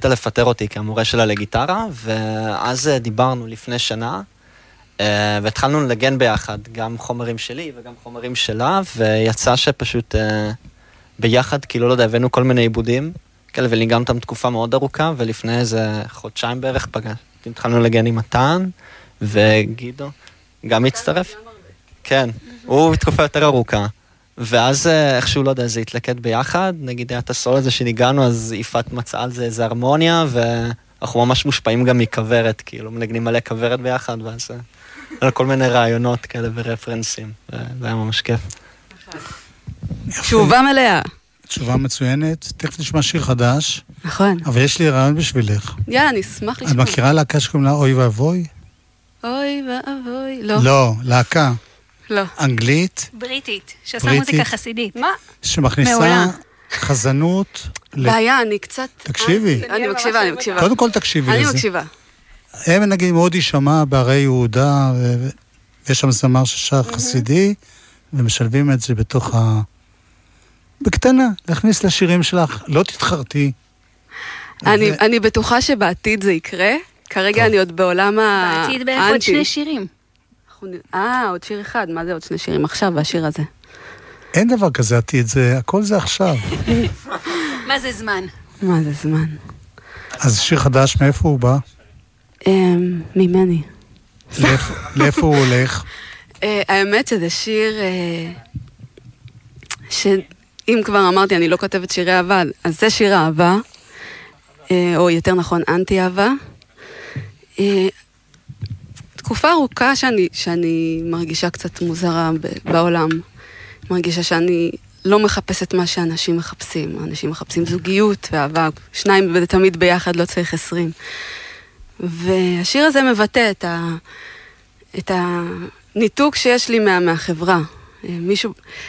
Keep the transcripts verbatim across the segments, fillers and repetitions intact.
החליטה לפטר אותי כמורה שלה לגיטרה, ואז דיברנו לפני שנה, והתחלנו לנגן ביחד, גם חומרים שלי וגם חומרים שלה, ויצא שפשוט ביחד, כאילו לא יודע, הבאנו כל מיני עיבודים, כאלה, וניגענו אותם תקופה מאוד ארוכה, ולפני איזה חודשיים בערך פגש, התחלנו לגן עם מתן, וגידו, גם הצטרף. כן, הוא בתקופה יותר ארוכה. ואז איכשהו, לא יודע, זה התלקט ביחד, נגיד היה את הסול הזה שניגענו, אז יפעת מצאה על זה איזה הרמוניה, ואנחנו ממש מושפעים גם מכוורת, כאילו, מנגנים מלא כוורת ביחד, ואז על כל מיני רעיונות כאלה ורפרנסים, זה היה ממש כיף. תשובה מלאה. תשובה מצוינת, תכף נשמע שיר חדש. נכון. אבל יש לי רעיון בשבילך. יאללה, אני אשמח לשמוע. את מכירה להקה שקוראים לה אוי ואבוי? אוי ואבוי, לא. לא, להקה. לא. אנגלית. בריטית, שעושה מוזיקה חסידית. מה? שמכניסה חזנות. בעיה, אני קצת... תקשיבי. אני מקשיבה, אני מקשיבה. קודם כל תקשיבי לזה. אני מקשיבה. הם נגיד מאוד יישמע בערי יהודה, ויש שם זמר ששר חסידי, ומשלבים את זה בתוך ה... בקטנה, להכניס לשירים שלך, לא תתחרתי. אני בטוחה שבעתיד זה יקרה, כרגע אני עוד בעולם האנטי. בעתיד בערך עוד שני שירים. אה, עוד שיר אחד, מה זה עוד שני שירים עכשיו, והשיר הזה? אין דבר כזה עתיד, זה, הכל זה עכשיו. מה זה זמן? מה זה זמן? אז שיר חדש, מאיפה הוא בא? ממני. לאיפה הוא הולך? האמת שזה שיר, שאם כבר אמרתי, אני לא כותבת שירי אהבה, אז זה שיר אהבה, או יותר נכון, אנטי אהבה. תקופה ארוכה שאני, שאני מרגישה קצת מוזרה בעולם. מרגישה שאני לא מחפשת מה שאנשים מחפשים. אנשים מחפשים זוגיות ואהבה. שניים תמיד ביחד, לא צריך עשרים. והשיר הזה מבטא את, ה, את הניתוק שיש לי מה, מהחברה. מישהו...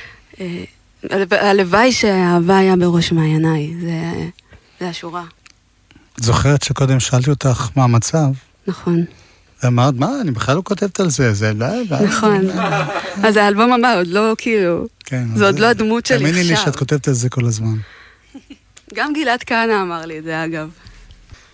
הלוואי שהאהבה היה בראש מעייניי. זה, זה השורה. את זוכרת שקודם שאלתי אותך מה המצב? נכון. ואמרת, מה? אני בכלל לא כותבת על זה, זה לא... נכון. אז האלבום הבא עוד לא, כאילו... זה עוד לא הדמות שלי עכשיו. תאמיני לי שאת כותבת על זה כל הזמן. גם גלעד כהנא אמר לי את זה, אגב.